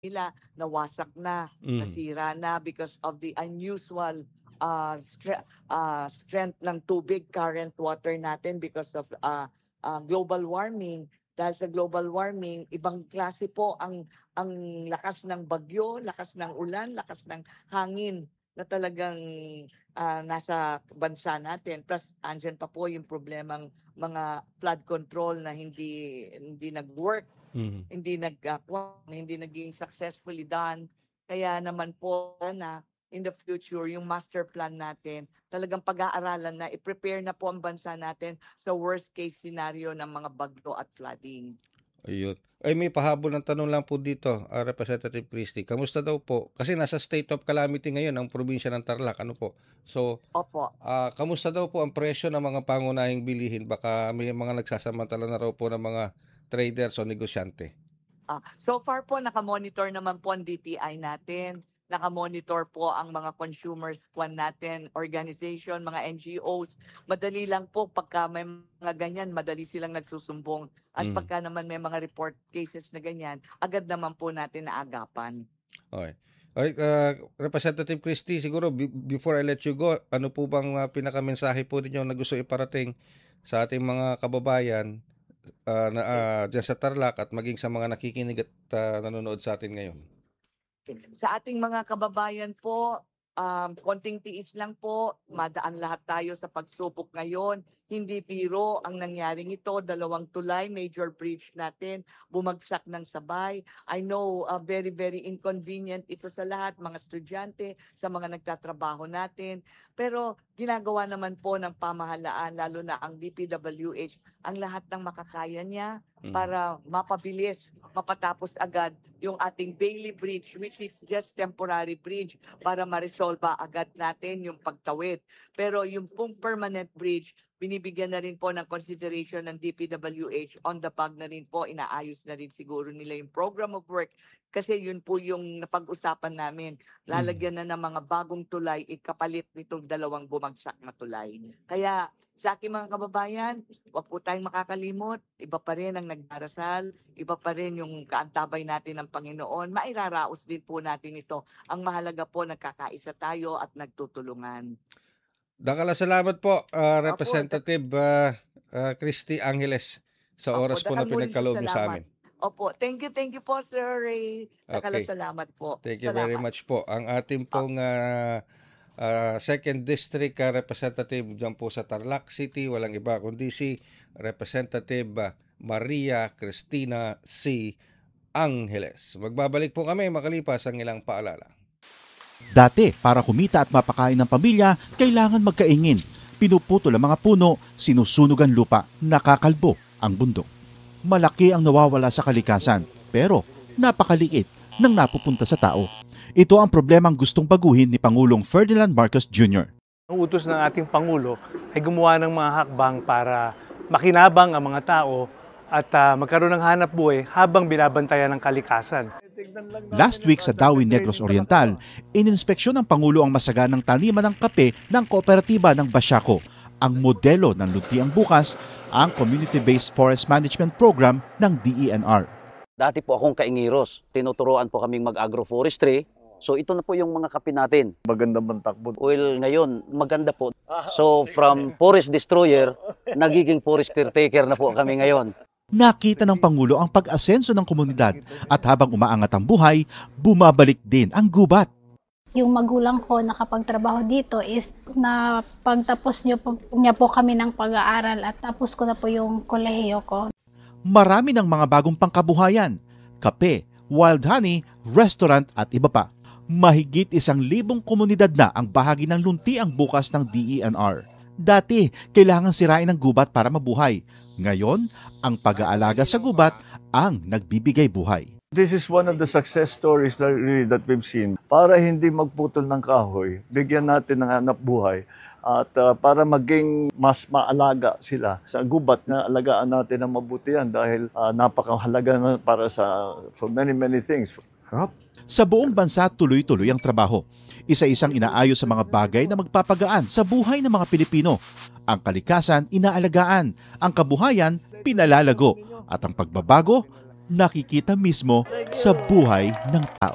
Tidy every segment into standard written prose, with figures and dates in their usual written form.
nila nawasak na, Mm. nasira na because of the unusual strength ng tubig, current water natin because of global warming. Dahil sa global warming, ibang klase po ang lakas ng bagyo, lakas ng ulan, lakas ng hangin na talagang nasa bansa natin. Plus, andyan pa po yung problemang mga flood control na hindi nag-work, Mm. hindi naging successfully done. Kaya naman po na in the future, yung master plan natin, talagang pag-aaralan na, i-prepare na po ang bansa natin sa worst case scenario ng mga bagyo at flooding. Ayun. Ay, may pahabol ng tanong lang po dito, Representative Christie. Kamusta daw po? Kasi nasa state of calamity ngayon ang probinsya ng Tarlac, ano po? So, Opo. kamusta daw po ang presyo ng mga pangunahing bilihin? Baka may mga nagsasamantala na raw po ng mga traders o negosyante. So far po, nakamonitor naman po ang DTI natin. Nakamonitor po ang mga consumers natin, organization, mga NGOs. Madali lang po pagka may mga ganyan, madali silang nagsusumbong. At Mm. pagka naman may mga report cases na ganyan, agad naman po natin naagapan. Okay. Alright, Representative Christie, siguro before I let you go, ano po bang pinakamensahe po ninyo na gusto iparating sa ating mga kababayan diyan sa Tarlac at maging sa mga nakikinig at nanonood sa atin ngayon? Sa ating mga kababayan po, konting tiis lang po, madaan lahat tayo sa pagsubok ngayon. Hindi biro ang nangyaring ito, 2 tulay, major bridge natin, bumagsak ng sabay. I know very, very inconvenient ito sa lahat, mga estudyante, sa mga nagtatrabaho natin. Pero ginagawa naman po ng pamahalaan, lalo na ang DPWH, ang lahat ng makakaya niya Mm. para mapabilis, mapatapos agad yung ating Bailey Bridge, which is just temporary bridge, para ma-resolve agad natin yung pagtawid. Pero yung pong permanent bridge, binibigyan na rin po ng consideration ng DPWH, on the bag na rin po, inaayos na rin siguro nila yung program of work, kasi yun po yung napag-usapan namin. Mm. Lalagyan na ng mga bagong tulay, ikapalit nitong 2 bumagsak na tulay. Kaya sa aking mga kababayan, huwag po tayong makakalimot, iba pa rin ang nagdarasal, iba pa rin yung kaantabay natin ng Panginoon, mairaraos din po natin ito. Ang mahalaga po, nagkakaisa tayo at nagtutulungan. Dakala salamat po, Opo, Representative Christy Angeles, sa opo, oras po na dakang muling pinagkaloob niyo sa salamat. amin. Opo, thank you po, Sir Ray. Dakala Okay, salamat po. thank you very Salamat. much po. Ang ating Ah, pong Second District Representative dyan po sa Tarlac City, walang iba kundi si Representative Maria Cristina C. Angeles. Magbabalik po kami makalipas ang ilang paalala. Dati, para kumita at mapakain ng pamilya, kailangan magkaingin. Pinuputol ang mga puno, sinusunog ang lupa, nakakalbo ang bundok. Malaki ang nawawala sa kalikasan, pero napakaliit ng napupunta sa tao. Ito ang problemang gustong baguhin ni Pangulong Ferdinand Marcos Jr. Ang utos ng ating Pangulo ay gumawa ng mga hakbang para makinabang ang mga tao at magkaroon ng hanap buhay habang binabantayan ng kalikasan. Last week sa Dawin Negros Oriental, ininspeksyon ng Pangulo ang masaganang taniman ng kape ng kooperatiba ng Basiaco. Ang modelo ng Luntiang Bukas, ang Community-Based Forest Management Program ng DENR. Dati po akong kaingiros. Tinuturuan po kaming mag-agroforestry. So ito na po yung mga kape natin. Maganda bang takbo? Well, ngayon, maganda po. So from forest destroyer, nagiging forest caretaker na po kami ngayon. Nakita ng Pangulo ang pag-asenso ng komunidad at habang umaangat ang buhay, bumabalik din ang gubat. Yung magulang ko nakapagtrabaho dito is na pagtapos niya po kami ng pag-aaral at tapos ko na po yung kolehiyo ko. Marami ng mga bagong pangkabuhayan, kape, wild honey, restaurant at iba pa. Mahigit 1,000 komunidad na ang bahagi ng Luntiang Bukas ng DENR. Dati, kailangan sirain ang gubat para mabuhay. Ngayon, ang pag-aalaga sa gubat ang nagbibigay buhay. This is one of the success stories that we've seen. Para hindi magputol ng kahoy, bigyan natin ng hanap buhay at para maging mas maalaga sila sa gubat na alagaan natin ng mabuti yan dahil napakahalaga na para for many things. Sa buong bansa, tuloy-tuloy ang trabaho. Isa-isang inaayos sa mga bagay na magpapagaan sa buhay ng mga Pilipino. Ang kalikasan, inaalagaan. Ang kabuhayan, pinalalago. At ang pagbabago, nakikita mismo sa buhay ng tao.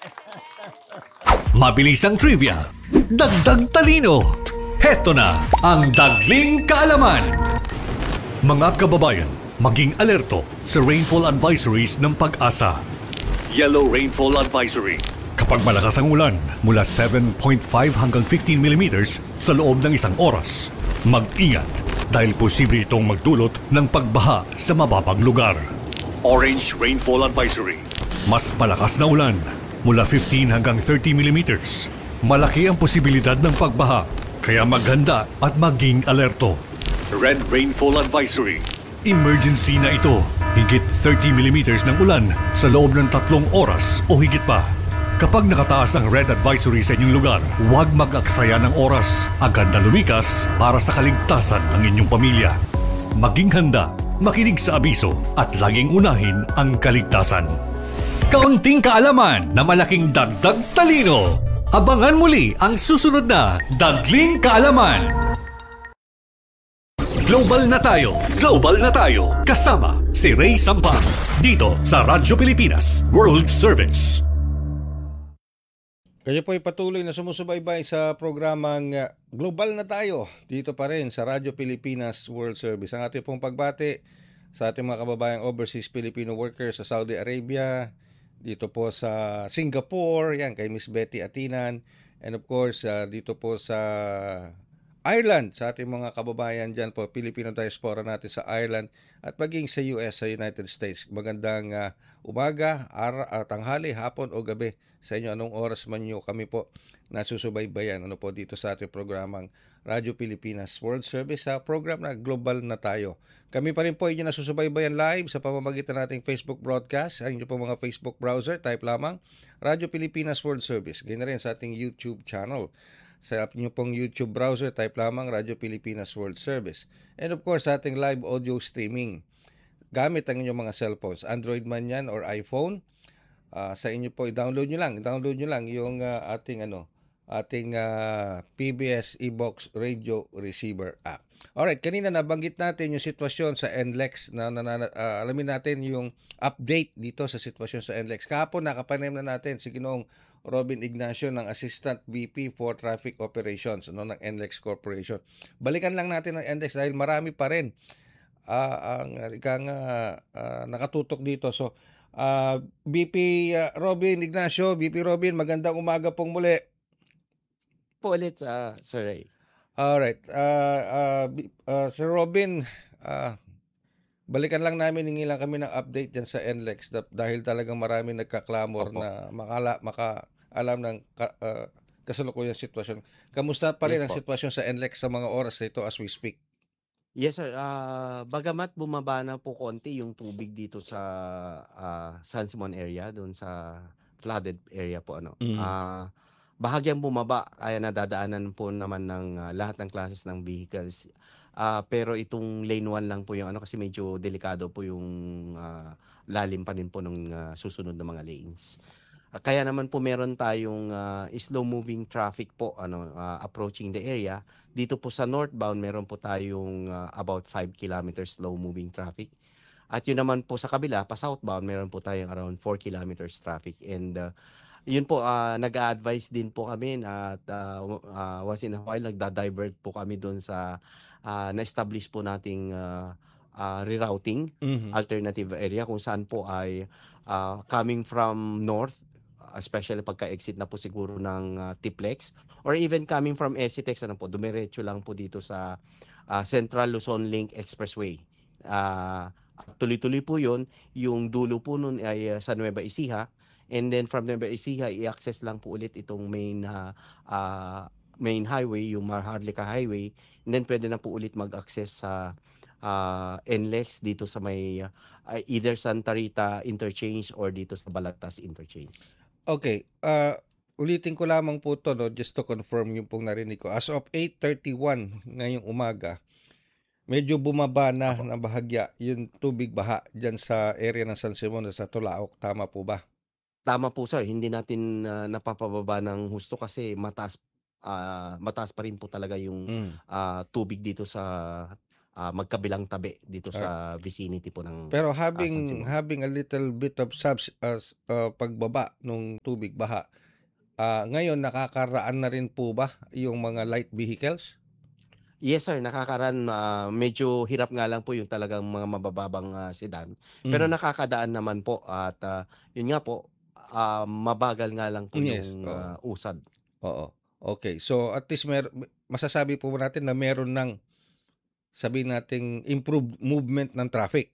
Mabilis ang trivia, dagdag talino. Heto na ang Dagling Kaalaman. Mga kababayan, maging alerto sa rainfall advisories ng Pag-asa. Yellow Rainfall Advisory. Kapag malakas ang ulan, mula 7.5 hanggang 15 millimeters sa loob ng isang oras. Mag-ingat dahil posible itong magdulot ng pagbaha sa mababang lugar. Orange Rainfall Advisory. Mas malakas na ulan, mula 15 hanggang 30 millimeters. Malaki ang posibilidad ng pagbaha, kaya maghanda at maging alerto. Red Rainfall Advisory. Emergency na ito. Higit 30 millimeters ng ulan sa loob ng 3 oras o higit pa. Kapag nakataas ang red advisory sa inyong lugar, huwag mag-aksaya ng oras. Agad na lumikas para sa kaligtasan ng inyong pamilya. Maging handa, makinig sa abiso at laging unahin ang kaligtasan. Kaunting kaalaman na malaking dagdag talino. Abangan muli ang susunod na Dagling Kaalaman. Global na tayo, global na tayo. Kasama si Ray Sampang dito sa Radyo Pilipinas World Service. Kayo po ay patuloy na sumusubaybay sa programang Global na tayo dito pa rin sa Radyo Pilipinas World Service. Ang ating pong pagbati sa ating mga kababayang overseas Filipino workers sa Saudi Arabia, dito po sa Singapore, yan kay Miss Betty Atinan, and of course dito po sa Ireland, sa ating mga kababayan dyan po, Filipino diaspora natin sa Ireland at maging sa US, sa United States. Magandang umaga, tanghali, hapon o gabi sa inyo. Anong oras man nyo kami po nasusubaybayan po dito sa ating programang Radyo Pilipinas World Service, sa program na Global na tayo. Kami pa rin po inyo nasusubaybayan live sa pamamagitan nating Facebook broadcast. Ang inyo po mga Facebook browser, type lamang Radyo Pilipinas World Service. Ganyan rin sa ating YouTube channel. Sa inyo pong YouTube browser, type lamang Radyo Pilipinas World Service. And of course, sa ating live audio streaming, gamit ang inyong mga cellphones, Android man yan or iPhone. Sa inyo po, i-download nyo lang yung ating PBS eBox Radio Receiver app. Alright, kanina nabanggit natin yung sitwasyon sa NLEX na alamin natin yung update dito sa sitwasyon sa NLEX. Kahapon nakapanem na natin si Ginoong Robin Ignacio ng Assistant VP for Traffic Operations ng NLEX Corporation. Balikan lang natin ang NLEX dahil marami pa rin ang nakatutok dito. So, VP Robin Ignacio, VP Robin, magandang umaga pong muli. Po ulit, Sir Ray. Alright. Sir Robin, balikan lang namin, hingi lang kami ng update dyan sa NLEX dahil talagang maraming nagkaklamor na makaalam ng kasalukuyang sitwasyon. Kamusta pa rin ang sitwasyon sa NLEX sa mga oras na ito as we speak? Yes, sir. Bagamat bumaba na po konti yung tubig dito sa San Simon area, doon sa flooded area po. Bahagyang bumaba, kaya nadadaanan po naman ng lahat ng classes ng vehicles. Pero itong lane 1 lang po yung kasi medyo delikado po yung lalim pa din po ng susunod na mga lanes. Kaya naman po meron tayong slow moving traffic po approaching the area. Dito po sa northbound meron po tayong about 5 kilometers slow moving traffic. At yun naman po sa kabila, pa southbound meron po tayong around 4 kilometers traffic. And yun po, nag-a-advise din po kami at once in a while nagda-divert po kami doon sa na-establish po nating rerouting alternative area kung saan po ay coming from north, especially pagka-exit na po siguro ng Tiplex, or even coming from Esitex, dumiretso lang po dito sa Central Luzon Link Expressway. Tuloy-tuloy po yun. Yung dulo po nun ay sa Nueva Ecija. And then from Nueva Ecija, i-access lang po ulit itong main highway, yung Maharlika Highway. And then pwede na po ulit mag-access sa NLEX dito sa may either Santa Rita Interchange or dito sa Balagtas Interchange. Okay. Ulitin ko lamang po to, just to confirm yung pong narinig ko. As of 8:31 ngayong umaga, medyo bumaba na ng bahagya yung tubig baha dyan sa area ng San Simon sa Tulaok. Tama po ba? Tama po, sir. Hindi natin napapababa ng husto kasi mataas pa rin po talaga yung tubig dito sa San Simon. At saka yung magkabilang tabi dito Alright. sa vicinity po ng Pero San having Simon. having a little bit of pagbaba nung tubig baha, ngayon nakakaraan na rin po ba yung mga light vehicles? Yes sir, nakakaraan, medyo hirap nga lang po yung talagang mga mabababang sedan. Pero Mm. nakakadaan naman po at yun nga po, mabagal nga lang po Yes, yung oo. usad. Oo. Okay. So at least masasabi po natin na meron ng sabihin nating improved movement ng traffic.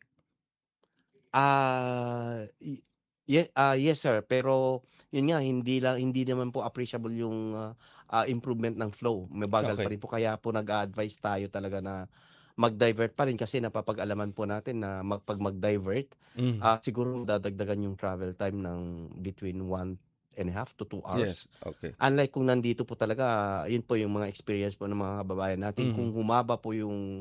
Yes sir, pero yun nga hindi naman po appreciable yung improvement ng flow. Mabagal pa Okay. rin po kaya po nag-a-advise tayo talaga na mag-divert pa rin kasi napapag-alaman po natin na pag mag-divert, Mm. siguro dadagdagan yung travel time ng between 1.5 to 2 hours. Yes. Okay. Unlike kung nandito po talaga, yun po yung mga experience po ng mga kababayan natin. Kung Mhm. humaba po yung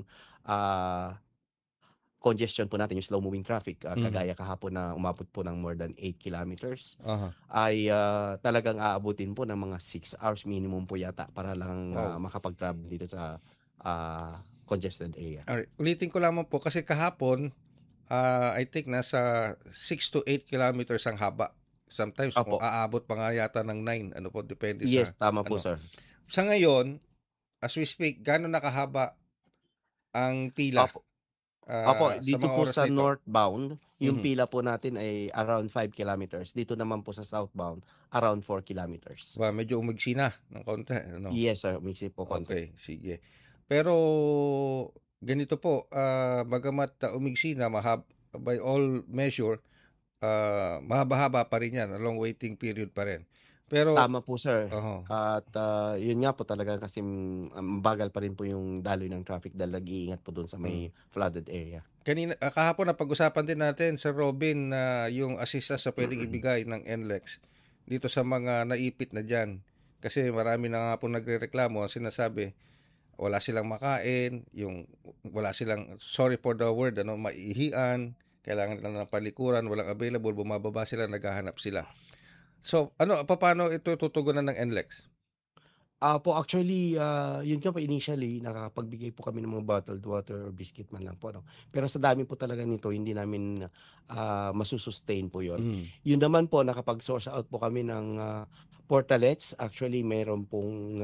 congestion po natin, yung slow moving traffic, Mhm. kagaya kahapon na umabot po ng more than 8 kilometers, Aha. ay talagang aabutin po ng mga 6 hours minimum po yata para lang Wow. makapag-travel dito sa congested area. Alright. Ulitin ko lamang po kasi kahapon, I think nasa 6 to 8 kilometers ang haba. Sometimes kung Opo. aabot pa nga yata ng 9, ano po, depende Yes, sa tama po ano. sir. Sa ngayon, as we speak, gaano nakahaba ang pila Opo. Opo, sa dito mga po oras sa nito? northbound, yung Mhm. pila po natin ay around 5 kilometers. Dito naman po sa southbound, around 4 kilometers. Medyo umigsi na ng konti, ano? Yes sir, umiksi po konti. Okay, sige. Pero ganito po, bagamat umigsi na, by all measure, mahaba-haba pa rin yan, a long waiting period pa rin. Pero, Tama po sir. oho, At yun nga po talaga kasi bagal pa rin po yung daloy ng traffic dahil nag-iingat po doon sa may flooded area. kahapon napag-usapan din natin, Sir Robin, na yung assistance na pwedeng ibigay ng NLEX dito sa mga naipit na dyan. Kasi marami na nga po nagrereklamo, ang sinasabi, wala silang makain, wala silang, sorry for the word, maihian, kailangan nila ng palikuran, walang available, bumababa sila, naghahanap sila. So, paano ito tutugunan ng NLEX? Actually, yun nga po initially nakapagbigay po kami ng mga bottled water or biscuit man lang po, no? Pero sa dami po talaga nito hindi namin masusustain po yun. Yun naman po nakapag-source out po kami ng portalets. Actually, meron pong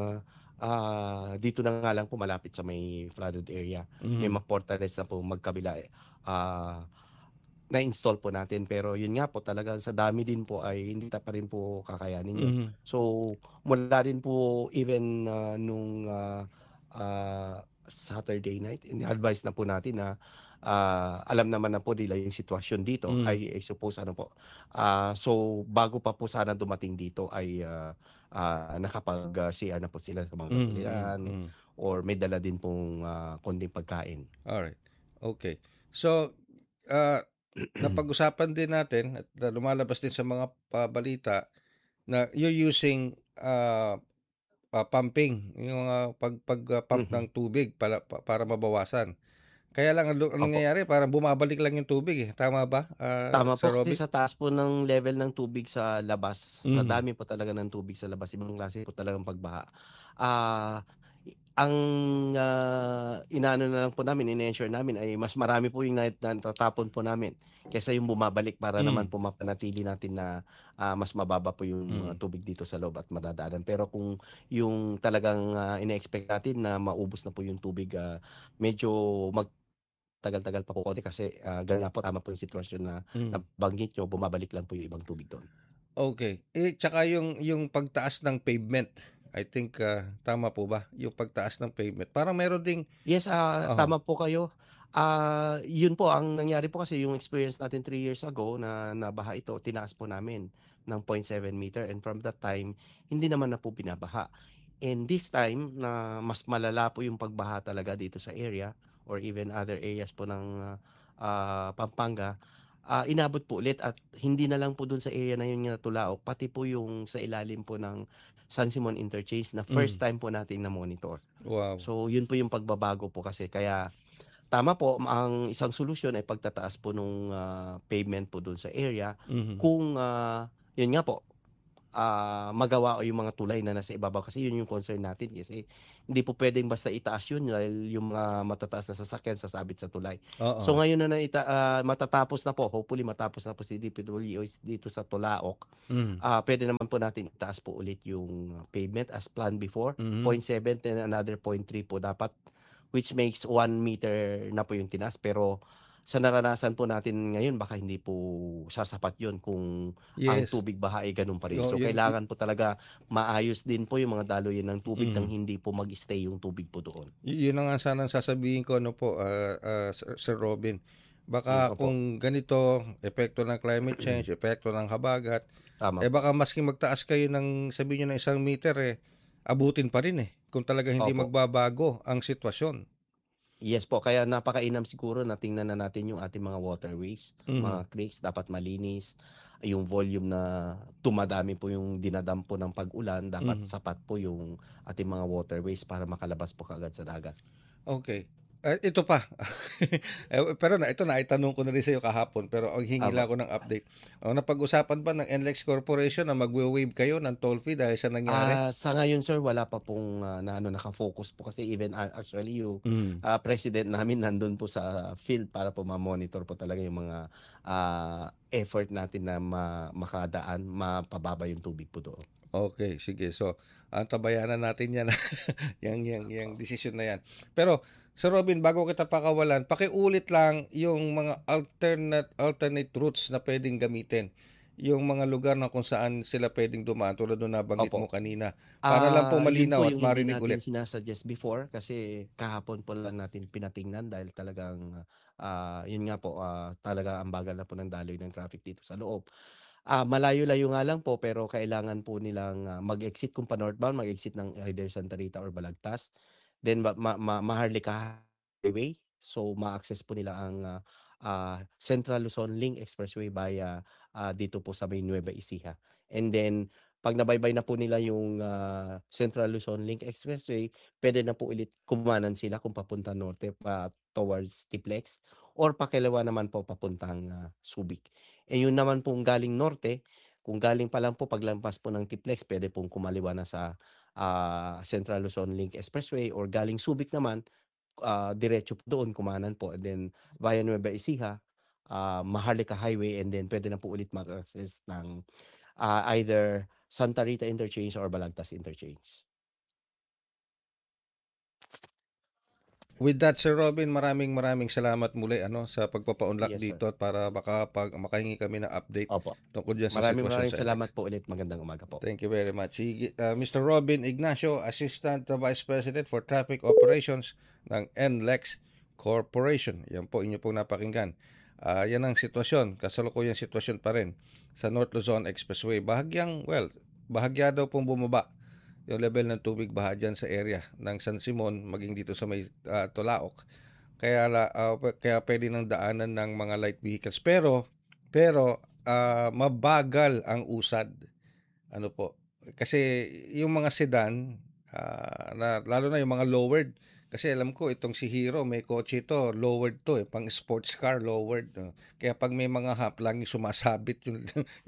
dito na nga lang po malapit sa may flooded area. May mga portalets na po magkabila na-install po natin. Pero yun nga po talagang sa dami din po ay hindi pa rin po kakayanin yun. So, mula din po even nung Saturday night, in-advise na po natin na alam naman na po nila yung sitwasyon dito I suppose so bago pa po sana dumating dito ay nakapag-CR na po sila sa mga gasolinahan or may dala din pong konting pagkain. Alright. Okay. So, napag-usapan din natin at lumalabas din sa mga balita na you're using pumping, yung pag-pump ng tubig para mabawasan. Kaya lang ang nangyayari parang bumabalik lang yung tubig, tama ba? Tama Sir po kasi Robby? sa taas po ng level ng tubig sa labas, sa dami po talaga ng tubig sa labas, ibang klase po talagang pagbaha. Ang inaano na lang po namin, in-ensure namin ay mas marami po yung natatapon po namin kaysa yung bumabalik para naman po mapanatili natin na mas mababa po yung tubig dito sa loob at madadaanan. Pero kung yung talagang ine-expect natin na maubos na po yung tubig, medyo tagal-tagal pa po konti kasi ganyan po, tama po yung sitwasyon na nabanggit nyo, bumabalik lang po yung ibang tubig doon. Okay. Tsaka yung pagtaas ng pavement, I think tama po ba? Yung pagtaas ng pavement. Parang meron ding Yes, tama po kayo. Yun po ang nangyari po kasi yung experience natin 3 years ago na nabaha ito, tinaas po namin ng 0.7 meter and from that time, hindi naman na po binabaha. And this time, na mas malala po yung pagbaha talaga dito sa area or even other areas po ng Pampanga, inabot po ulit at hindi na lang po dun sa area na yun natulaok, pati po yung sa ilalim po ng San Simon Interchange na first time po natin na monitor. wow. So yun po yung pagbabago po kasi kaya tama po, ang isang solusyon ay pagtataas po nung pavement po dun sa area kung yun nga po magawa o yung mga tulay na nasa ibabaw kasi yun yung concern natin kasi hindi po pwedeng basta itaas yun dahil yung mga matataas na sasakyan sasabit sa tulay. So Oo. ngayon na matatapos na po, hopefully matapos na po si DPWH dito sa Tulaok. Mm. Pwede naman po natin itaas po ulit yung pavement as planned before. Mhm. 0.7 and another 0.3 po dapat, which makes 1 meter na po yung tinaas. Pero sa naranasan po natin ngayon, baka hindi po sasapat yun kung ang Yes. tubig baha ay ganun pa rin. Yo, So kailangan po talaga maayos din po yung mga daloy ng tubig nang Mm. hindi po mag-stay yung tubig po doon. Yun na nga sana sasabihin ko po, Sir Robin. Baka Opo. kung ganito, epekto ng climate change, epekto ng habagat, Tama. baka maski magtaas kayo ng sabihin nyo ng 1 meter, abutin pa rin kung talaga hindi Opo. magbabago ang sitwasyon. Yes po, kaya napakainam siguro na tingnan na natin yung ating mga waterways, mga creeks, dapat malinis. Yung volume na dumadami po yung dinadampo ng pag-ulan, dapat sapat po yung ating mga waterways para makalabas po kaagad sa dagat. Okay. Ito pa. Pero ito na, itanong ko na rin sa iyo kahapon, pero ang hingi lang ako ng update. Napag-usapan ba ng NLEX Corporation na magwe-waive kayo ng toll fee dahil sa nangyari? Sa ngayon sir, wala pa pong nakafocus po kasi even actually yung president namin nandun po sa field para po ma-monitor po talaga yung mga effort natin na makadaan, mapababa yung tubig po doon. Okay, sige. So, antabayanan natin yan, yung decision na yan. Pero, Sir Robin, bago kita pakawalan, pakiulit lang yung mga alternate routes na pwedeng gamitin. Yung mga lugar na kung saan sila pwedeng dumaan, tulad nung nabanggit Opo. mo kanina. Para lang po malinaw at Yun po yung marinig hindi ulit. natin sinasuggest before kasi kahapon po lang natin pinatingnan dahil talagang yun nga po, talaga ang bagal na po ng daloy ng traffic dito sa loob. Malayo-layo nga lang po pero kailangan po nilang mag-exit kung pa-northbound, mag-exit ng either Santa Rita or Balagtas. Then Maharlika Highway. So ma-access po nila ang Central Luzon Link Expressway via dito po sa may Nueva Ecija. And then pag nabaybay na po nila yung Central Luzon Link Expressway, pwede na po ulit kumanan sila kung papunta norte towards Tiplex or pakalawa naman po papuntang Subic. Yun naman pong galing norte, kung galing pa lang po paglampas po ng Tiplex, pwede pong kumaliwa na sa Central Luzon Link Expressway or galing Subic naman, diretso po doon, kumanan po. And then via Nueva Ecija, Maharlika Highway, and then pwede na po ulit mag-access ng either Santa Rita Interchange or Balagtas Interchange. With that, Sir Robin, maraming salamat muli sa pagpapaunlak Yes, sir. dito at para makahingi kami ng update Opo. tungkol dyan sa sitwasyon Maraming sa salamat NLEX. po ulit. Magandang umaga po. Thank you very much. Mr. Robin Ignacio, Assistant Vice President for Traffic Operations ng NLEX Corporation. Yan po, inyo pong napakinggan. Yan ang sitwasyon, kasalukuyang sitwasyon pa rin sa North Luzon Expressway. Bahagya daw pong bumaba yung level ng tubig baha dyan sa area ng San Simon, maging dito sa may Tulaok. Kaya pwede nang daanan ng mga light vehicles. Pero mabagal ang usad. Ano po? Kasi yung mga sedan, lalo na yung mga lowered, kasi alam ko itong si Hero, may kotse ito, lowered to pang sports car, lowered. Kaya pag may mga hump, laging sumasabit yung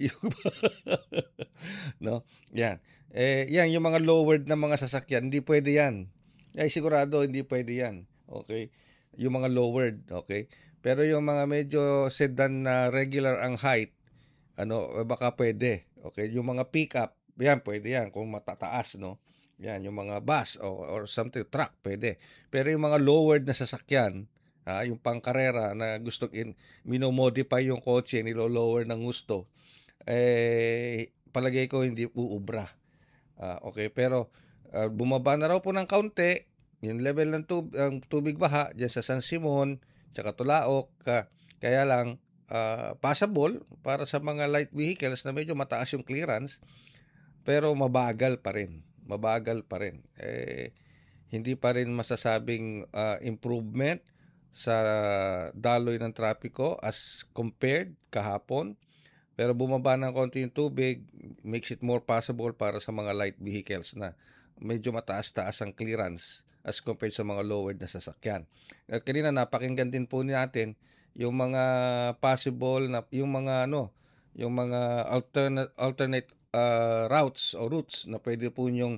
no? Yan. Yan, yung mga lowered na mga sasakyan, hindi pwede yan. Sigurado, hindi pwede yan. Okay? Yung mga lowered, okay? Pero yung mga medyo sedan na regular ang height, baka pwede. Okay? Yung mga pickup, yan, pwede yan. Kung matataas, no? Yan, yung mga bus or something, truck, pwede. Pero yung mga lowered na sasakyan, yung pangkarera na minomodify yung kotse, nilo-lower ng gusto, palagay ko hindi uubra. Okay, pero bumaba na raw po ng kaunti yung level ng tubig baha dyan sa San Simon, tsaka Tulaok, kaya lang passable para sa mga light vehicles na medyo mataas yung clearance, pero mabagal pa rin. Hindi pa rin masasabing improvement sa daloy ng trapiko as compared kahapon. Pero bumaba ng konti yung tubig, makes it more possible para sa mga light vehicles na medyo mataas-taas ang clearance as compared sa mga lowered na sasakyan. At kanina napakinggan din po natin yung mga possible na yung mga alternate routes na pwede po nyong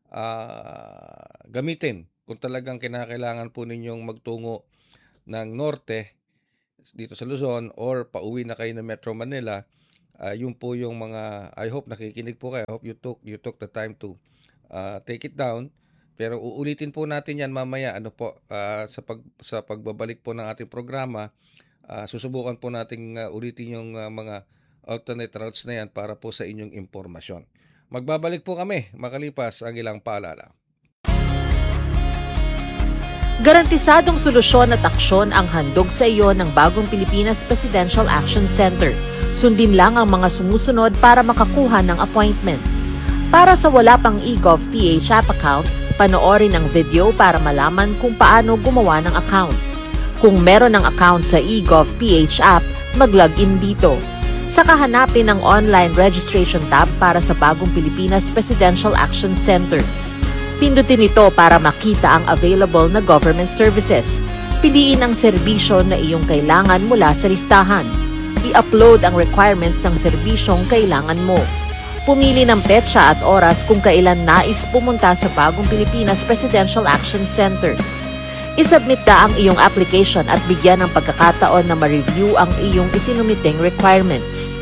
gamitin kung talagang kinakailangan po ninyong magtungo ng norte dito sa Luzon or pauwi na kayo ng Metro Manila. Yun po yung mga, I hope nakikinig po kayo. I hope you took the time to take it down. Pero uulitin po natin yan mamaya sa pagbabalik po ng ating programa. Susubukan po nating ulitin yung mga alternate routes na yan para po sa inyong impormasyon. Magbabalik po kami makalipas ang ilang paalala. Garantisadong solusyon at aksyon ang handog sa iyo ng Bagong Pilipinas Presidential Action Center. Sundin lang ang mga sumusunod para makakuha ng appointment. Para sa wala pang eGov.ph app account, panoorin ang video para malaman kung paano gumawa ng account. Kung meron ng account sa eGov.ph app, mag-login dito. Saka hanapin ang online registration tab para sa Bagong Pilipinas Presidential Action Center. Pindutin ito para makita ang available na government services. Piliin ang serbisyo na iyong kailangan mula sa listahan. I-upload ang requirements ng serbisyong kailangan mo. Pumili ng petsa at oras kung kailan nais pumunta sa Bagong Pilipinas Presidential Action Center. I-submit na ang iyong application at bigyan ng pagkakataon na ma-review ang iyong isinumiting requirements.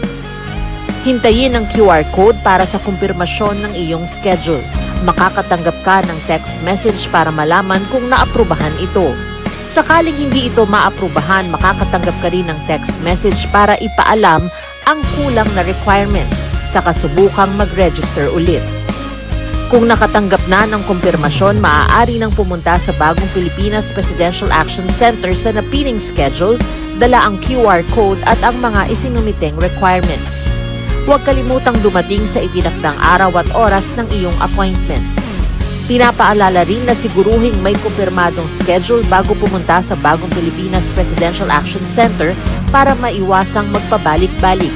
Hintayin ang QR code para sa kumpirmasyon ng iyong schedule. Makakatanggap ka ng text message para malaman kung naaprubahan ito. Sakaling hindi ito maaprubahan, makakatanggap ka rin ng text message para ipaalam ang kulang na requirements sa kasubukang mag-register ulit. Kung nakatanggap na ng kumpirmasyon, maaari nang pumunta sa Bagong Pilipinas Presidential Action Center sa napiling schedule, dala ang QR code at ang mga isinumiteng requirements. Huwag kalimutang dumating sa itinakdang araw at oras ng iyong appointment. Pinapaalala rin na siguruhing may kumpirmadong schedule bago pumunta sa Bagong Pilipinas Presidential Action Center para maiwasang magpabalik-balik.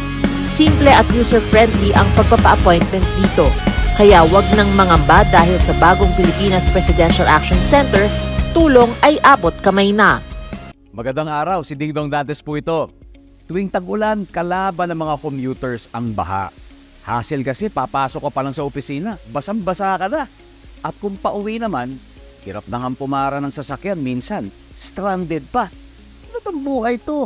Simple at user-friendly ang pagpapa-appointment dito. Kaya wag nang mangamba dahil sa Bagong Pilipinas Presidential Action Center, tulong ay abot kamay na. Magandang araw, si Ding Dong Dantes po ito. Tuwing tag-ulan, kalaban ng mga commuters ang baha. Hassle kasi papasok ka pa lang sa opisina, basang-basa ka na. At kung pauwi naman, hirap na nga pumara ng sasakyan, minsan stranded pa. Ano bang buhay to?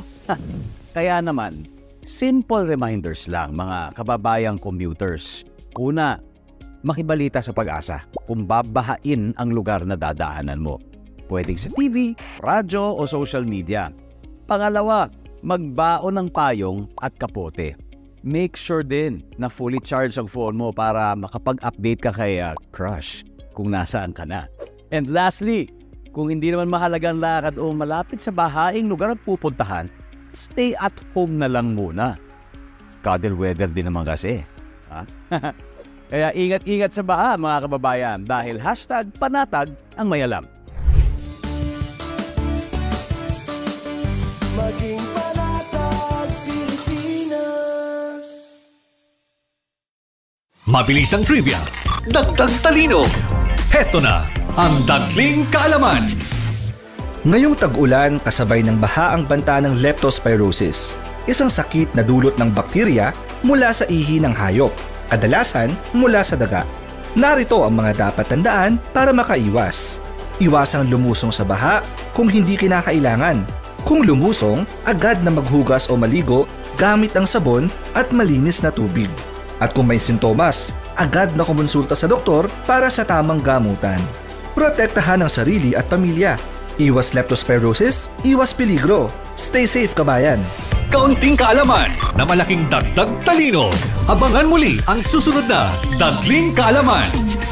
Kaya naman, simple reminders lang mga kababayang commuters. Una, makibalita sa Pag-asa kung babahain ang lugar na dadaanan mo. Pwedeng sa TV, radyo o social media. Pangalawa, magbaon ng payong at kapote. Make sure din na fully charged ang phone mo para makapag-update ka kay crush kung nasaan ka na. And lastly, kung hindi naman mahalagang lakad o malapit sa bahaing lugar ang pupuntahan, stay at home na lang muna. Cuddle weather din naman kasi. Kaya ingat-ingat sa baha mga kababayan dahil #panatag ang may alam. Maging panatag Pilipinas. Mabilis ang trivia, dagdag talino. Heto na ang Dagling Kaalaman. Ngayong tag-ulan, kasabay ng baha ang banta ng leptospirosis, isang sakit na dulot ng bakterya mula sa ihi ng hayop, kadalasan mula sa daga. Narito ang mga dapat tandaan para makaiwas. Iwasang lumusong sa baha kung hindi kinakailangan. Kung lumusong, agad na maghugas o maligo gamit ang sabon at malinis na tubig. At kung may sintomas, agad na kumonsulta sa doktor para sa tamang gamutan. Protektahan ang sarili at pamilya. Iwas leptospirosis, iwas peligro. Stay safe, kabayan! Kaunting kaalaman na malaking dagdag talino. Abangan muli ang susunod na Dagling Kaalaman.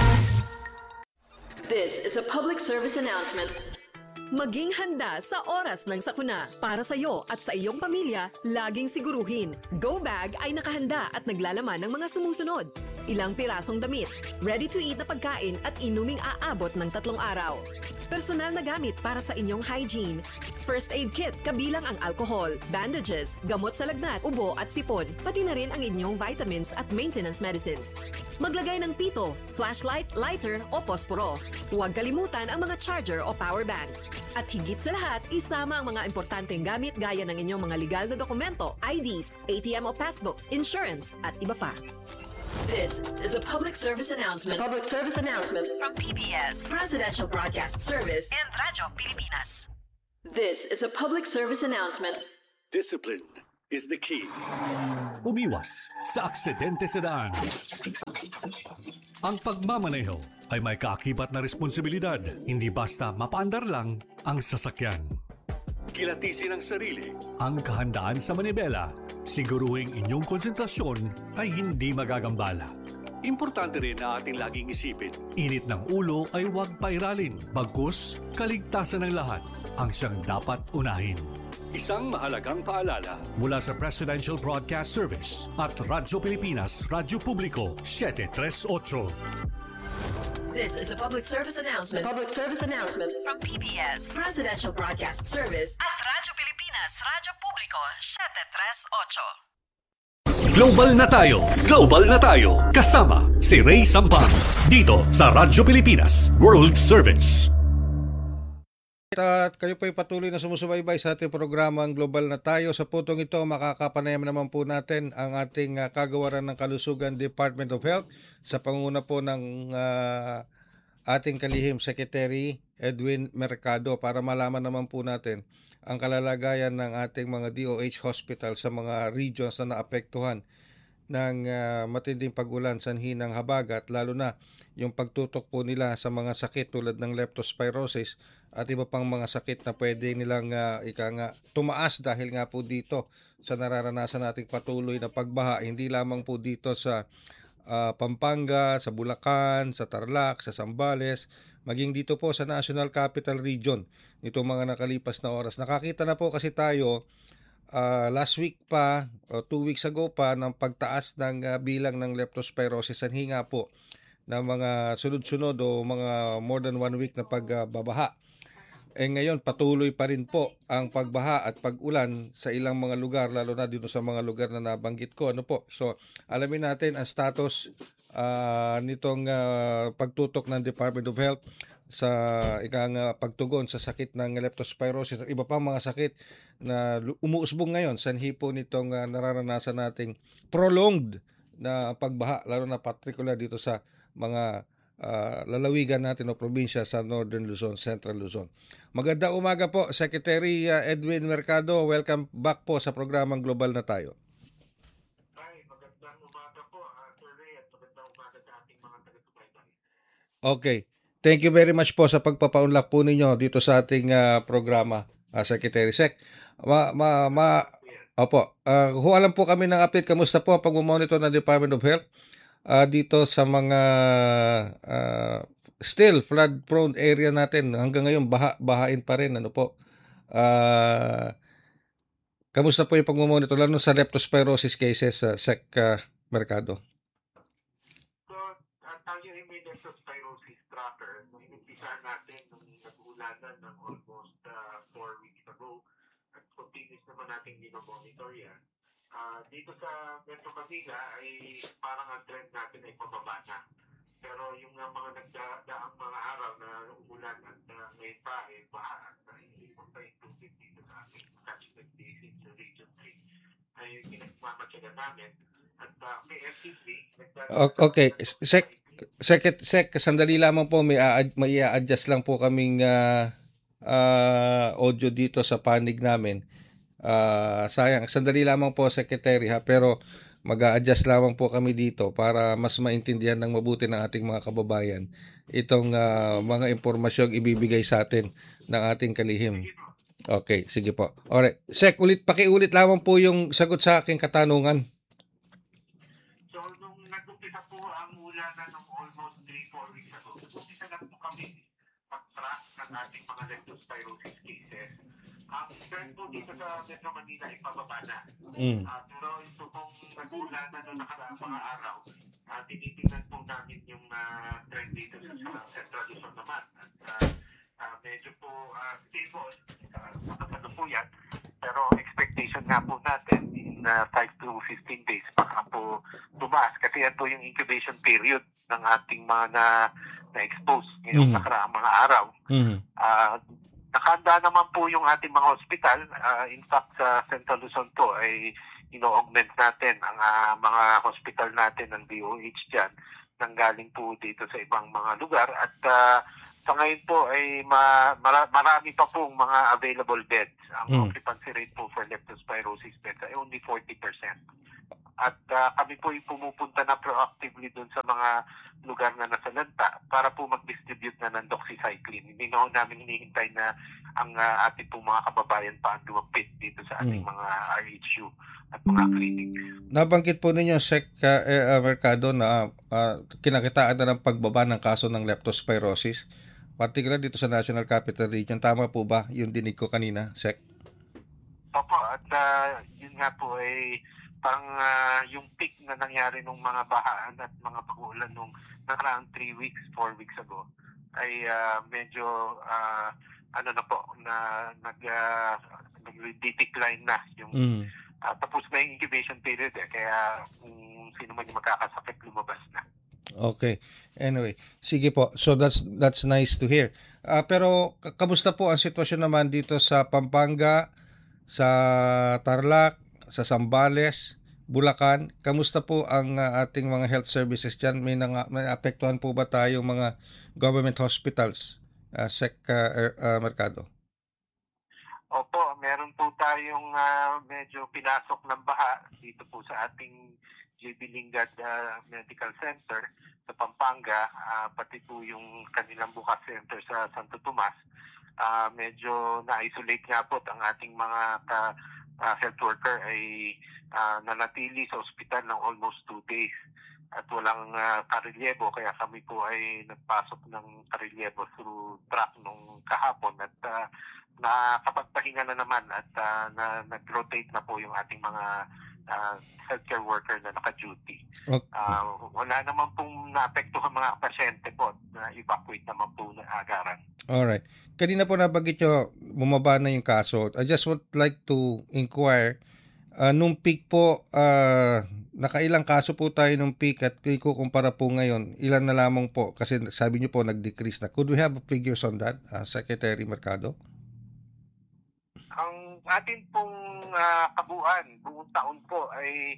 This is a public service announcement. Maging handa sa oras ng sakuna. Para sa iyo at sa iyong pamilya, laging siguruhin. Go Bag ay nakahanda at naglalaman ng mga sumusunod. Ilang pirasong damit, ready-to-eat na pagkain at inuming aabot ng 3 araw. Personal na gamit para sa inyong hygiene. First aid kit kabilang ang alcohol, bandages, gamot sa lagnat, ubo at sipon, pati na rin ang inyong vitamins at maintenance medicines. Maglagay ng pito, flashlight, lighter o posporo. Huwag kalimutan ang mga charger o power bank. At higit sa lahat, isama ang mga importanteng gamit gaya ng inyong mga legal na dokumento, IDs, ATM o passbook, insurance at iba pa. This is a public service announcement. Public service announcement from PBS, Presidential Broadcast Service, and Radyo Pilipinas. This is a public service announcement. Discipline is the key. Umiwas sa aksidente sa daan. Ang pagmamaneho ay may kaakibat na responsibilidad. Hindi basta mapaandar lang ang sasakyan. Kilatisin ang sarili, ang kahandaan sa manibela. Siguruhing inyong konsentrasyon ay hindi magagambala. Importante rin na ating laging isipin, init ng ulo ay huwag pairalin. Bagkus, kaligtasan ng lahat ang siyang dapat unahin. Isang mahalagang paalala mula sa Presidential Broadcast Service at Radyo Pilipinas, Radyo Publiko, 738. This is a public service announcement. Public service announcement from PBS, Presidential Broadcast Service, at Radyo Pilipinas, Radyo Publiko, 738. Global na tayo! Global na tayo! Kasama si Ray Sampang dito sa Radyo Pilipinas World Service. At kayo po ay patuloy na sumusubaybay sa ating programang Global na Tayo. Sa putong ito, makakapanayam naman po natin ang ating kagawaran ng kalusugan Department of Health sa pangunguna po ng ating kalihim Secretary Edwin Mercado para malaman naman po natin ang kalalagayan ng ating mga DOH hospital sa mga regions na naapektuhan ng matinding pag-ulan sanhi ng habagat, lalo na yung pagtutok po nila sa mga sakit tulad ng leptospirosis at iba pang mga sakit na pwede nilang tumaas dahil nga po dito sa nararanasan nating patuloy na pagbaha, hindi lamang po dito sa Pampanga, sa Bulacan, sa Tarlac, sa Zambales, maging dito po sa National Capital Region nitong mga nakalipas na oras. Nakakita na po kasi tayo last week pa o 2 weeks ago pa ng pagtaas ng bilang ng leptospirosis sanhi nga po ng mga sunod-sunod o mga more than 1 week na pagbabaha. Ngayon patuloy pa rin po ang pagbaha at pag-ulan sa ilang mga lugar, lalo na dito sa mga lugar na nabanggit ko. So alamin natin ang status nitong pagtutok ng Department of Health sa pagtugon sa sakit ng leptospirosis at iba pang mga sakit na umuusbong ngayon sanhi po nitong nararanasan nating prolonged na pagbaha, lalo na particular dito sa mga lalawigan natin o probinsya sa Northern Luzon, Central Luzon. Magandang umaga po, Secretary Edwin Mercado. Welcome back po sa programang Global na Tayo. Ay, magandang umaga po, Sir Ray, at magandang umaga sa ating mga taga-subaybay. Okay. Thank you very much po sa pagpapaunlak po ninyo dito sa ating programa, Secretary Sec. Huwalan po kami ng update. Kamusta po ang pag-monitor ng Department of Health dito sa mga still flood-prone area natin? Hanggang ngayon, bahain pa rin. Kamusta po yung pag-monitor lalo sa leptospirosis cases, Sec Mercado? Tayo ay may leptospirosis tracker. Inumpisahan natin nung nag-ulanan ng almost 4 weeks ago at continuous naman natin dinamonitor yan. Dito sa Metro Manila ay parang ang trend natin ay pababa na. Pero yung mga nagdaang mga araw na umulan at ngayon pa ay baha at naiipon pa yung tubig dito sa ating catchment basin sa Region 3 ay pinagmamatyagan namin at may FTV. Okay, Sec, sandali lamang po, may i-adjust lang po kaming audio dito sa panig namin. Sayang, sandali lamang po, Secretary, pero mag-a-adjust lamang po kami dito para mas maintindihan ng mabuti ng ating mga kababayan itong mga impormasyong ibibigay sa atin ng ating kalihim. Okay, sige po. Alright, Sec, pakiulit lamang po yung sagot sa aking katanungan. So, nung nag-umpisa po ang ulanan ng almost 3-4 weeks ago, nag-umpisa lang po kami pag-track ng ating mga leptospirosis cases. Ang trend po dito sa Metro Manila ay pababa na. Pero ito pong nag-ulanan ng nakaraang mga araw, tinitingnan po namin yung trend dito sa Central Luzon naman. At medyo po stable, ano po yan. Pero expectation nga po natin in 5 to 15 days baka po tumaas. Kasi yan po yung incubation period ng ating mga na-expose ngayong nakaraang mga araw. Nakahanda naman po yung ating mga hospital. In fact, sa Central Luzon po ay ino-augment natin ang mga hospital natin ng DOH dyan nanggaling po dito sa ibang mga lugar at sa ngayon po ay marami pa pong mga available beds. Ang occupancy rate po for leptospirosis beds ay only 40%. At kami po ay pumupunta na proactively dun sa mga lugar na nasalanta para po mag-distribute na ng doxycycline. Hindi na namin hinihintay na ang ating po mga kababayan pa ang lumapit dito sa ating mga RHU at mga clinic. Nabanggit po ninyo, Sec Mercado, na kinakitaan na ng pagbaba ng kaso ng leptospirosis, particular dito sa National Capital Region. Tama po ba yung dinig ko kanina, Sec? Opo, at yun nga po ay parang yung peak na nangyari nung mga bahaan at mga pag-uulan nung nakaraang 3 weeks, 4 weeks ago ay medyo na po na nag-decline na yung tapos na yung incubation period kaya kung sino man yung magkakasakit lumabas na. Okay. Anyway, sige po. So that's nice to hear. Pero kamusta po ang sitwasyon naman dito sa Pampanga, sa Tarlac, sa Zambales, Bulacan? Kamusta po ang ating mga health services diyan? May apektuhan po ba tayong mga government hospitals, Sec Mercado? Opo, meron po tayong medyo pinasok ng baha dito po sa ating JB Lingad Medical Center sa Pampanga, pati po yung kanilang bukas center sa Santo Tomas. Medyo na-isolate nga po ang ating mga health worker ay nanatili sa ospital ng almost 2 days at walang karelyebo, kaya kami po ay nagpasok ng karelyebo through truck nung kahapon at nakapagpahinga na naman at nag-rotate na po yung ating mga healthcare worker na naka-duty. Okay. Wala naman pong naapektuhan mga pasyente po na evacuate naman po na agaran. Alright. Kanina po nabanggit nyo, bumaba na yung kaso. I just would like to inquire, nung peak po, nakailang kaso po tayo nung peak at kukumpara po ngayon, ilan na lamang po? Kasi sabi nyo po nag-decrease na. Could we have figures on that, Secretary Mercado? Ang atin pong kabuuan, buong taon po ay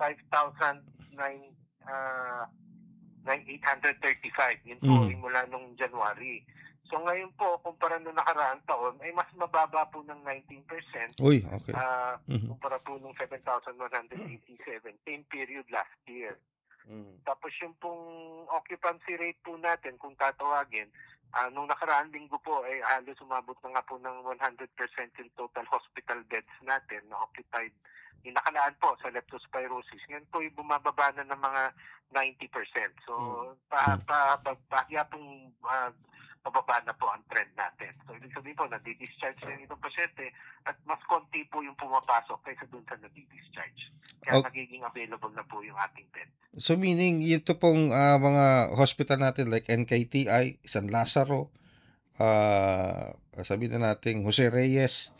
5,835. Yun po ay mula nung January. So ngayon po, kumpara nung nakaraang taon, ay mas mababa po ng 19%. Uy, okay. Kumpara po nung 7,187, same period last year. Tapos yung pong occupancy rate po natin, kung tatawagin, nung nakaraang linggo po ay halos umabot na nga po ng 100% yung total hospital beds natin na occupied. Yung nakalaan po sa leptospirosis, ngayon po yung bumababa na ng mga 90%. So, bahya pong pababa na po ang trend natin. So, ibig sabihin po, nadi-discharge na itong pasyente at mas konti po yung pumapasok kaysa dun sa nadi-discharge. Kaya nagiging available na po yung ating bed. So, meaning, ito pong mga hospital natin like NKTI, San Lazaro, sabihin na natin Jose Reyes,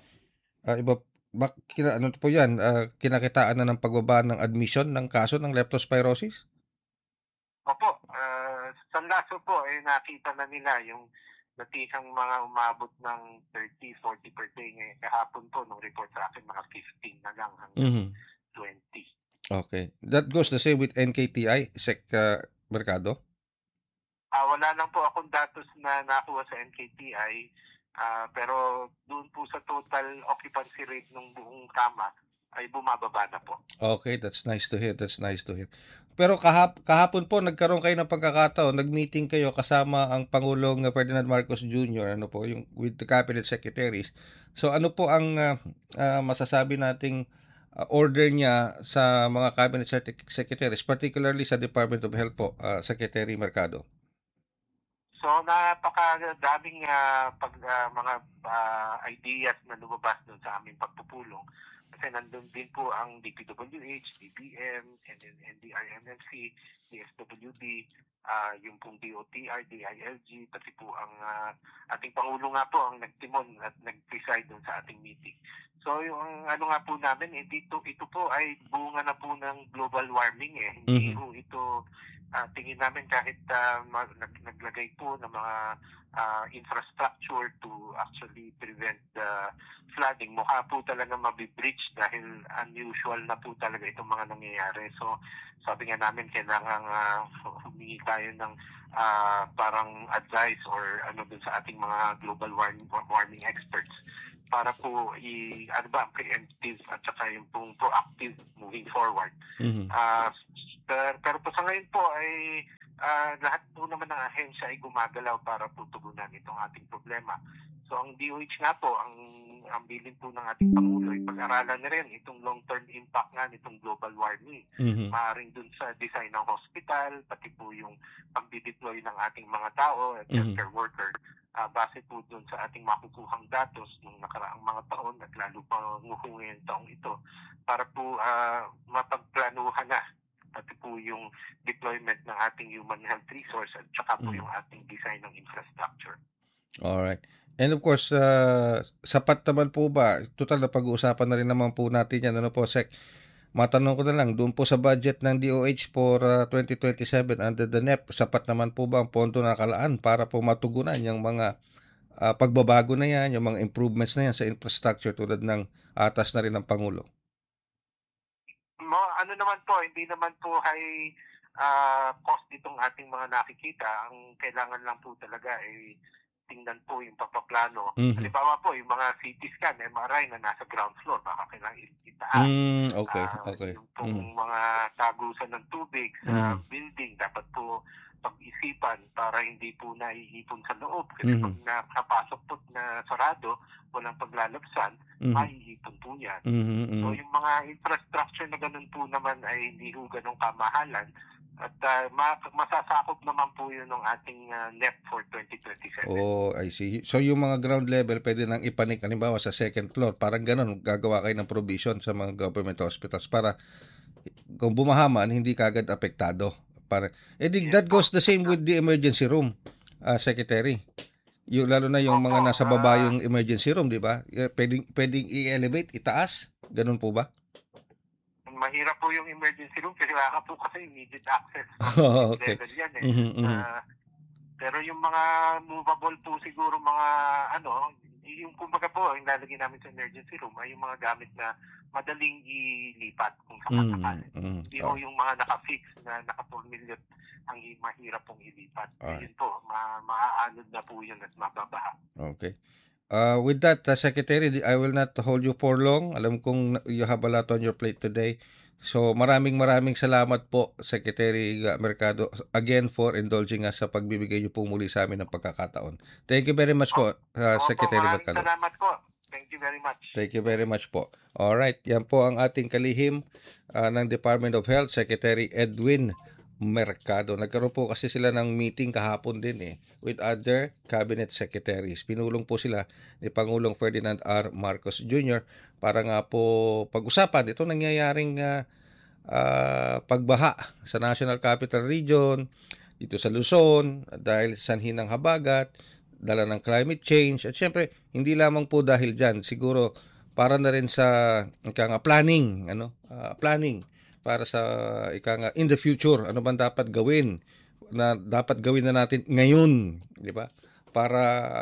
ano po yan, kinakitaan na ng pagbaba ng admission ng kaso ng leptospirosis? Opo, San Lazaro po, nakita na nila yung natisang mga umabot ng 30-40 per day. Ngayon, kahapon po, nung report sa akin, mga 15 na lang hanggang 20. Okay. That goes the same with NKTI, Sec Mercado? Wala lang po akong datos na nakuha sa NKTI, pero doon po sa total occupancy rate ng buong kama, ay bumababa na po. Okay, that's nice to hear. That's nice to hear. Pero kahapon po nagkaroon kayo ng pagkakataon, nag-meeting kayo kasama ang Pangulong Ferdinand Marcos Jr., yung with the cabinet secretaries. So ano po ang masasabi nating order niya sa mga cabinet secretaries, particularly sa Department of Health po, Secretary Mercado? So napakadaming mga ideas na lumabas doon sa aming pagpupulong. Kasi nandun din po ang DPWH, DBM, NDRMMC, DSWD, yung pong DOTR, DILG, pati po ang ating Pangulo nga po ang nagtimon at nag-preside doon sa ating meeting. So yung nga po namin, ito po ay bunga na po ng global warming. Hindi po ito tingin namin kahit naglagay po ng mga infrastructure to actually prevent the flooding, mukha po talaga mabibreach dahil unusual na po talaga itong mga nangyayari. So sabi nga namin kailangan humingi tayo ng parang advice or dun sa ating mga global warming experts para po preemptive at saka yung pong proactive moving forward. Pero po sa ngayon po ay lahat po naman ng ahensya ay gumagalaw para po tugunan itong ating problema. So ang DOH nga po, ang bilin po ng ating Pangulo ay pag-aralan na rin itong long-term impact nga nitong global warming. Maaaring dun sa design ng hospital, pati po yung pag-deploy ng ating mga tao at healthcare worker. Base po dun sa ating makukuhang datos nung nakaraang mga taon at lalo pa ngayong taong ito para po mapagplanuhan na pati po yung deployment ng ating human health resource at saka po yung ating design ng infrastructure. Alright. And of course, sapat naman po ba? Total na pag-uusapan na rin naman po natin yan. Ano po, Sec? Matanong ko na lang, doon po sa budget ng DOH for 2027 under the NEP, sapat naman po ba ang pondo na nakalaan para po matugunan yung mga pagbabago na yan, yung mga improvements na yan sa infrastructure tulad ng atas na rin ng Pangulo? Naman po, hindi naman po high cost itong ating mga nakikita. Ang kailangan lang po talaga ay tingnan po yung papaplano. Halimbawa po, yung mga CT scan, MRI na nasa ground floor, baka kailangan itaas. Okay. Yung pong mga tagusan ng tubig sa building, dapat po pag-isipan para hindi po naiipon sa loob. Kasi pag nakapasok po na sarado, walang paglalabsan, maiipon po yan. So yung mga infrastructure na ganun po naman ay hindi po ganun kamahalan. At masasakop naman po yun ng ating NEP for 2027. Oh, I see. So yung mga ground level, pwede nang ipanik, halimbawa sa second floor, parang ganun, gagawa kayo ng provision sa mga government hospitals para kung bumahaman, hindi kagad apektado. That goes the same with the emergency room, Secretary. Lalo na yung mga nasa baba yung emergency room, di ba? Pwedeng i-elevate, itaas? Ganun po ba? Mahirap po yung emergency room kasi wala po kasi immediate access. Okay. Level yan pero yung mga movable po siguro mga yung kumbaga po, yung lalagay namin sa emergency room ay yung mga gamit na madaling ilipat kung sakasakali. Hindi po yung mga naka-fix na naka-tornilyot ang mahirap pong ilipat. Yun po, maaanod na po yun at mababaha. Okay. With that, Secretary, I will not hold you for long. Alam kong you have a lot on your plate today. So maraming salamat po, Secretary Mercado, again for indulging us sa pagbibigay niyo po muli sa amin ng pagkakataon. Thank you very much po, Secretary Mercado. Salamat po. Thank you very much. Thank you very much po. Alright, yan po ang ating kalihim ng Department of Health, Secretary Edwin Mercado. Nagkaroon po kasi sila ng meeting kahapon din with other cabinet secretaries. Pinulong po sila ni Pangulong Ferdinand R. Marcos Jr. para nga po pag-usapan ito nangyayaring pagbaha sa National Capital Region, dito sa Luzon, dahil sanhi ng habagat, dala ng climate change, at syempre, hindi lamang po dahil dyan, siguro para na rin sa planning, planning para sa in the future, ano bang dapat gawin na natin ngayon, di ba? Para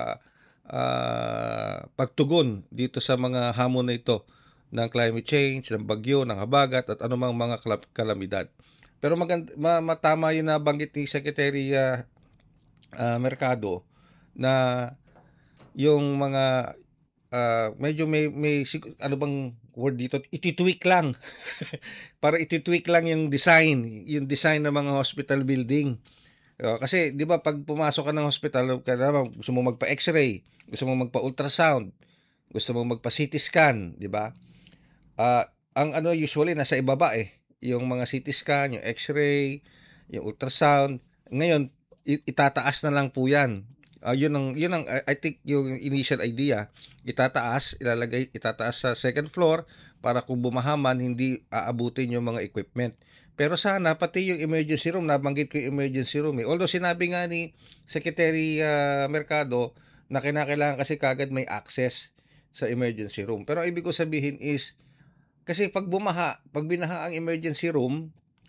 pagtugon dito sa mga hamon na ito ng climate change, ng bagyo, ng habagat at anumang mga kalamidad. Pero matama yun na banggit ni Secretary Mercado na yung mga medyo may ano bang word dito, ititweak lang para ititweak lang yung design ng mga hospital building. Kasi 'di ba pag pumasok ka ng hospital, gusto mo magpa X-ray, gusto mo magpa ultrasound, gusto mo magpa CT scan, 'di ba? Ang usually nasa ibaba yung mga CT scan, yung X-ray, yung ultrasound. Ngayon itataas na lang po 'yan. Yun ang I think yung initial idea, itataas sa second floor para kung bumahaman hindi aabutin yung mga equipment. Pero sana pati yung emergency room, nabanggit ko yung emergency room although sinabi nga ni Secretary Mercado na kinakailangan kasi kagad may access sa emergency room. Pero ang ibig ko sabihin is kasi pag binaha ang emergency room,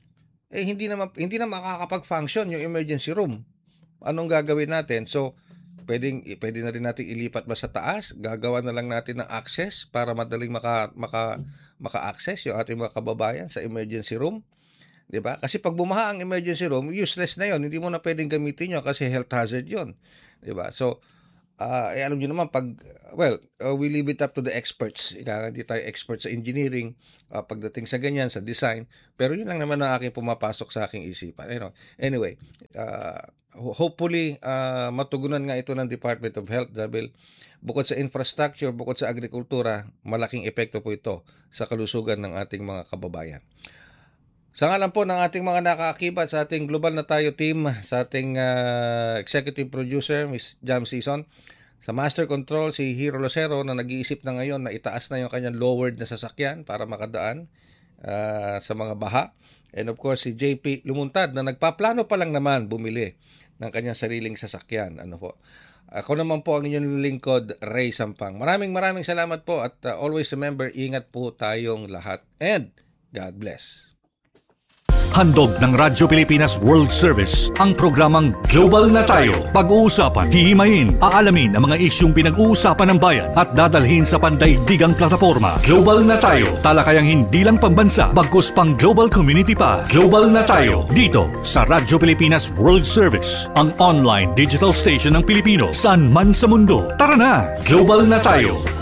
hindi na makakapag-function yung emergency room. Anong gagawin natin? So, pwede na rin natin ilipat ba sa taas? Gagawa na lang natin ng access para madaling maka-access yung ating mga kababayan sa emergency room. 'Di ba? Kasi pag bumaha ang emergency room, useless na 'yon. Hindi mo na pwedeng gamitin 'yon kasi health hazard 'yon. 'Di ba? So, alam niyo naman we leave it up to the experts. Hindi tayo experts sa engineering pagdating sa ganyan, sa design. Pero yun lang naman ang aking pumapasok sa aking isipan. Anyway, hopefully matugunan nga ito ng Department of Health dahil bukod sa infrastructure, bukod sa agrikultura, malaking epekto po ito sa kalusugan ng ating mga kababayan. Sa ngalan po ng ating mga nakaakibat sa ating Global na Tayo team, sa ating executive producer, Ms. Jam Season, sa Master Control, si Hero Lucero na nag-iisip na ngayon na itaas na yung kanyang lowered na sasakyan para makadaan sa mga baha. And of course, si JP Lumuntad na nagpaplano pa lang naman bumili ng kanyang sariling sasakyan. Ako naman po ang inyong lingkod, Ray Sampang. Maraming salamat po at always remember, ingat po tayong lahat. And God bless. Handog ng Radyo Pilipinas World Service ang programang Global na Tayo. Pag-uusapan, hihimayin, aalamin ang mga isyung pinag-uusapan ng bayan at dadalhin sa pandaigdigang plataforma. Global na Tayo, talakayang hindi lang pambansa, bagkus pang global community pa. Global na Tayo, dito sa Radyo Pilipinas World Service, ang online digital station ng Pilipino saan man sa mundo. Tara na, Global na Tayo.